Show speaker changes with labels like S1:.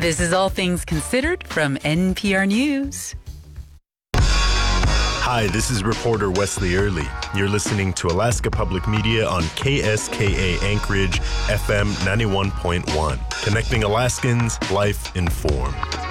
S1: This is All Things Considered from NPR News.
S2: Hi, this is reporter Wesley Early. You're listening to Alaska Public Media on KSKA Anchorage, FM 91.1. Connecting Alaskans, life informed.